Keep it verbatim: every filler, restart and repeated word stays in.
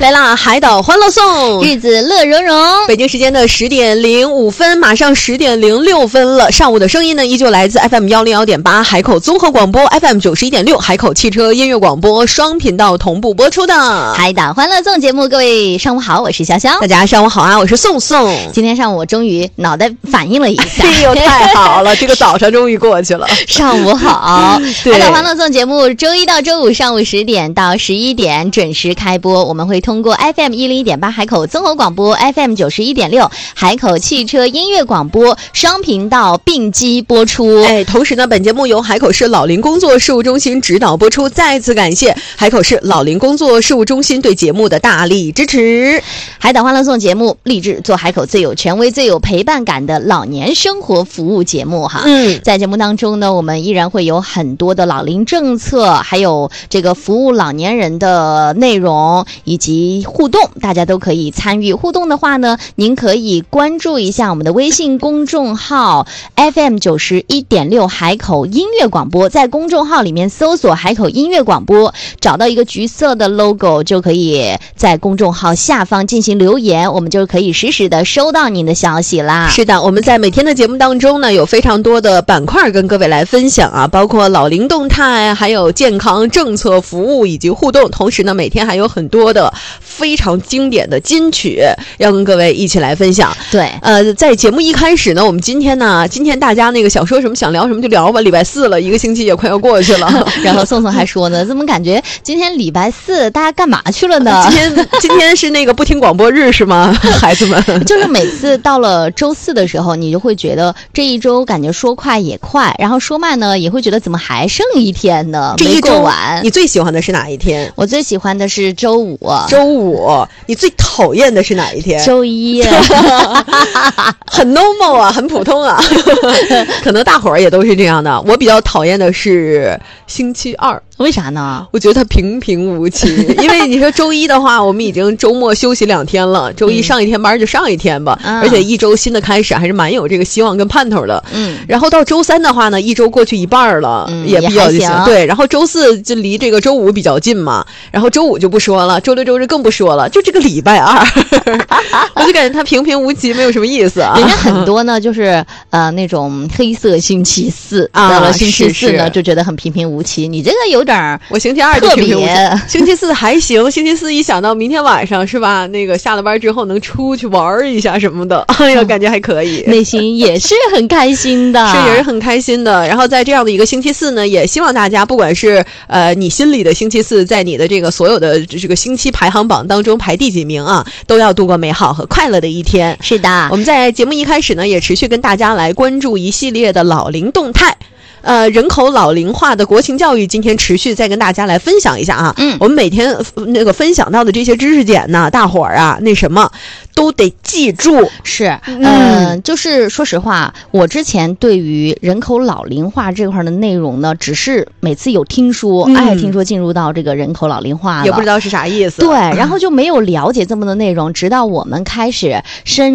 来啦！海岛欢乐颂， 日子乐融融。 北京时间的十点零五分，马上十点零六分了。上午的声音呢，依旧来自 F M 幺零幺点八海口综合广播 ，F M 九十一点六海口汽车音乐广播双频道同步播出的海岛欢乐颂节目。各位上午好，我是潇潇。 大家上午好啊，我是宋宋。 今天上午我终于脑袋反应了一下， 哎呦，太好了，这个早上终于过去了。 上午好，海岛欢乐颂节目周一到周五上午十点到十一点准时开播，我们会通过 F M 一零一点八海口综合广播 ，F M 九十一点六海口汽车音乐广播双频道并机播出。 哎，同时呢，本节目由海口市老龄工作事务中心指导播出，再次感谢海口市老龄工作事务中心对节目的大力支持。 海岛欢乐颂节目立志做海口最有权威、最有陪伴感的老年生活服务节目哈。 嗯， 在节目当中呢，我们依然会有很多的老龄政策，还有这个服务老年人的内容以及互动，大家都可以参与。互动的话呢，您可以关注一下我们的微信公众号 F M 九十一点六海口音乐广播，在公众号里面搜索海口音乐广播，找到一个橘色的 logo， 就可以在公众号下方进行留言，我们就可以实时的收到您的消息啦。 是的，我们在每天的节目当中呢，有非常多的板块跟各位来分享啊，包括老龄动态，还有健康政策服务以及互动，同时呢，每天还有很多的非常经典的金曲要跟各位一起来分享。 对， 呃，在节目一开始呢，我们今天呢，今天大家那个想说什么想聊什么就聊吧，礼拜四了，一个星期也快要过去了。 然后宋宋还说呢，怎么感觉今天礼拜四大家干嘛去了呢？ 今天今天是那个不听广播日是吗？孩子们， 就是每次到了周四的时候，你就会觉得这一周感觉说快也快，然后说慢呢，也会觉得怎么还剩一天呢？ 这一周没过完。 你最喜欢的是哪一天？ 我最喜欢的是周五。 周五。你最讨厌的是哪一天？ 周一。 很 normal 啊，很普通啊。可能大伙儿也都是这样的。我比较讨厌的是星期二。 为啥呢？ 我觉得它平平无奇。因为你说周一的话，我们已经周末休息两天了，周一上一天班就上一天吧、嗯、而且一周新的开始还是蛮有这个希望跟盼头的。嗯，然后到周三的话呢，一周过去一半了、嗯、也比较行。对，然后周四就离这个周五比较近嘛，然后周五就不说了，周六周日更不说了，就这个礼拜二我就感觉它平平无奇，没有什么意思啊。 人家很多呢就是呃那种黑色星期四啊，到了星期四呢就觉得很平平无奇，你这个有点我星期二就平平无奇，星期四还行，星期四一想到明天晚上是吧，那个下了班之后能出去玩一下什么的，哎呀，感觉还可以， 内心也是很开心的， 是也是很开心的。然后在这样的一个星期四呢，也希望大家不管是呃你心里的星期四，在你的这个所有的这个星期排行榜当中排第几名啊，都要度过美好和快乐的一天。 是的， 我们在节目一开始呢，也持续跟大家来关注一系列的老龄动态。呃，人口老龄化的国情教育，今天持续再跟大家来分享一下啊。嗯，我们每天那个分享到的这些知识点呢，大伙儿啊，那什么都得记住。 是，嗯、呃，就是说实话，我之前对于人口老龄化这块的内容呢，只是每次有听说，嗯、哎，听说进入到这个人口老龄化了， 也不知道是啥意思。 对，然后就没有了解这么多内容，直到我们开始深